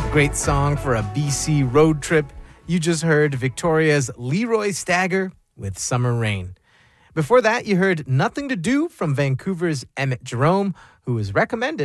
Great song for a BC road trip. You just heard Victoria's Leroy Stagger with Summer Rain. Before that, you heard Nothing to Do from Vancouver's Emmett Jerome, who was recommended